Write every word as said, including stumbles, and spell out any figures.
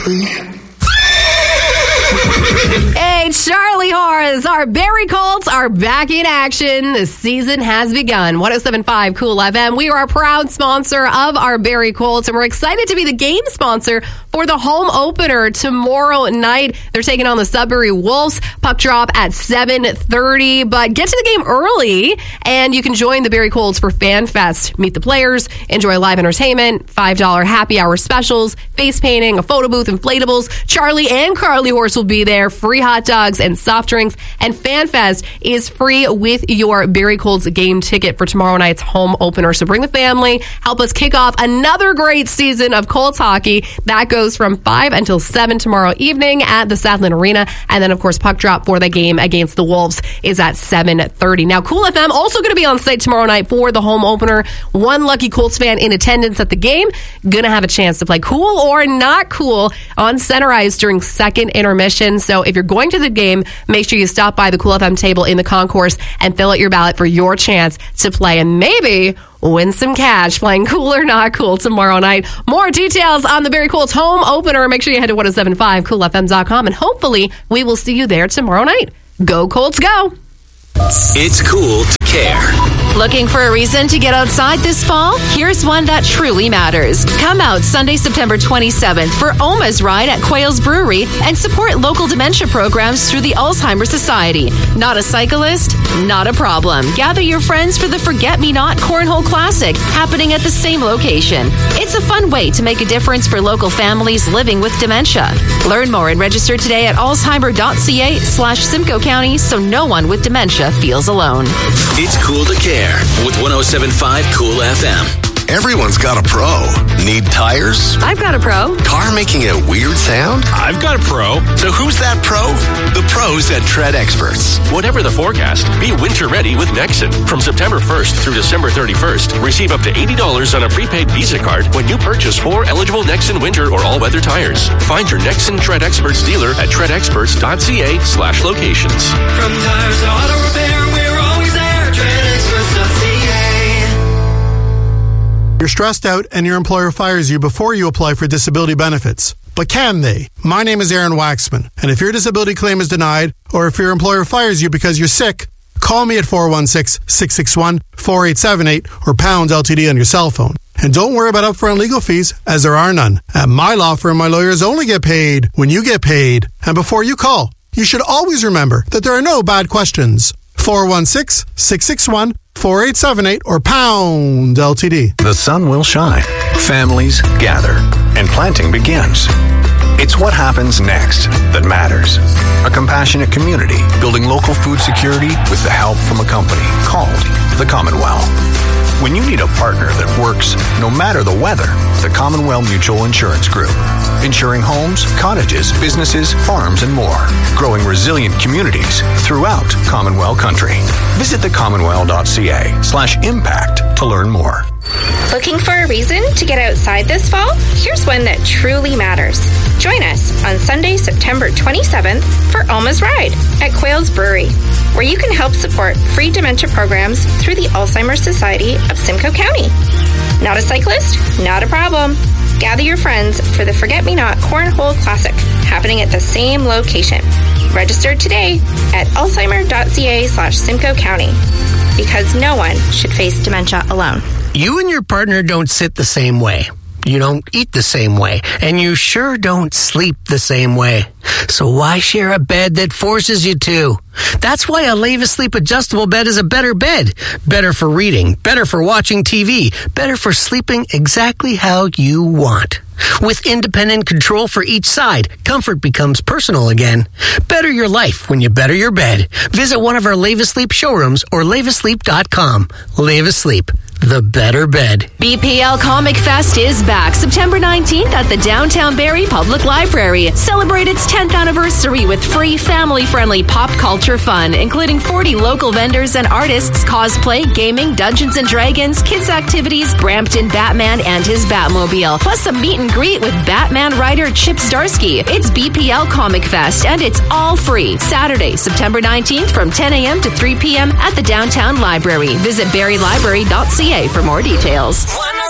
Hey, Charlie Horse, our Barrie Colts are back in action. The season has begun. one oh seven point five Cool F M. We are a proud sponsor of our Barrie Colts, and we're excited to be the game sponsor for the home opener tomorrow night. They're taking on the Sudbury Wolves. Puck drop at seven thirty, but get to the game early, and you can join the Barrie Colts for Fan Fest. Meet the players, enjoy live entertainment, five dollars happy hour specials, face painting, a photo booth, inflatables. Charlie and Carly Horse will be there, free hot dogs and soft drinks, and Fan Fest is free with your Barrie Colts game ticket for tomorrow night's home opener. So bring the family, help us kick off another great season of Colts hockey. That goes from five until seven tomorrow evening at the Southland Arena, and then of course puck drop for the game against the Wolves is at seven thirty. Now Cool F M also going to be on site tomorrow night for the home opener. One lucky Colts fan in attendance at the game going to have a chance to play cool or not cool on center ice during second intermission. So if you're going to the game, make sure you stop by the Cool F M table in the concourse and fill out your ballot for your chance to play and maybe win some cash playing Cool or Not Cool tomorrow night. More details on the Barrie Colts home opener. Make sure you head to ten seventy-five cool f m dot com, and hopefully we will see you there tomorrow night. Go Colts, go! It's cool to care. Looking for a reason to get outside this fall? Here's one that truly matters. Come out Sunday, September twenty-seventh for Oma's Ride at Quayle's Brewery and support local dementia programs through the Alzheimer's Society. Not a cyclist? Not a problem. Gather your friends for the Forget-Me-Not Cornhole Classic happening at the same location. It's a fun way to make a difference for local families living with dementia. Learn more and register today at alzheimer.ca slash Simcoe County so no one with dementia feels alone. It's cool to care with one oh seven point five Cool F M. Everyone's got a pro. Need tires? I've got a pro. Car making a weird sound? I've got a pro. So who's that pro? The pros at Tread Experts. Whatever the forecast, be winter ready with Nexen. From September first through December thirty-first, receive up to eighty dollars on a prepaid Visa card when you purchase four eligible Nexen winter or all-weather tires. Find your Nexen Tread Experts dealer at tread experts dot c a slash locations. From tires to auto repair, we're always there. tread experts dot c a. You're stressed out and your employer fires you before you apply for disability benefits. But can they? My name is Aaron Waxman, and if your disability claim is denied, or if your employer fires you because you're sick, call me at four one six, six six one, four eight seven eight or pound L T D on your cell phone. And don't worry about upfront legal fees, as there are none. At my law firm, my lawyers only get paid when you get paid. And before you call, you should always remember that there are no bad questions. four one six, six six one, four eight seven eight or pound L T D. The sun will shine, families gather, and planting begins. It's what happens next that matters. A compassionate community building local food security with the help from a company called the Commonwealth. When you need a partner that works no matter the weather, the Commonwealth Mutual Insurance Group. Insuring homes, cottages, businesses, farms, and more. Growing resilient communities throughout Commonwealth country. Visit the commonwealth dot c a slash impact to learn more. Looking for a reason to get outside this fall? Here's one that truly matters. Join us on Sunday, September twenty-seventh for Alma's Ride at Quayle's Brewery, where you can help support free dementia programs through the Alzheimer's Society of Simcoe County. Not a cyclist? Not a problem. Gather your friends for the Forget-Me-Not Cornhole Classic happening at the same location. Register today at alzheimer.ca slash Simcoe County, because no one should face dementia alone. You and your partner don't sit the same way. You don't eat the same way. And you sure don't sleep the same way. So why share a bed that forces you to? That's why a Leva Sleep adjustable bed is a better bed. Better for reading, better for watching T V, better for sleeping exactly how you want. With independent control for each side, comfort becomes personal again. Better your life when you better your bed. Visit one of our Leva Sleep showrooms or leva sleep dot com. Leva Sleep, the better bed. B P L Comic Fest is back September nineteenth at the Downtown Barrie Public Library. Celebrate its tenth anniversary with free family-friendly pop culture fun, including forty local vendors and artists, cosplay, gaming, Dungeons and Dragons, kids activities, Brampton Batman and his Batmobile, plus a meet and greet with Batman writer Chip Zdarsky. It's B P L Comic Fest, and it's all free. Saturday, September nineteenth from ten a.m. to three p.m. at the Downtown Library. Visit barrie library dot c a for more details.